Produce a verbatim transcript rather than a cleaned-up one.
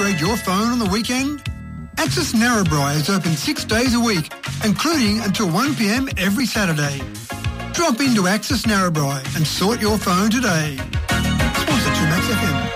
upgrade your phone on the weekend? Access Narrabri is open six days a week, including until one p m every Saturday. Drop into Access Narrabri and sort your phone today. Sponsored to Max F M.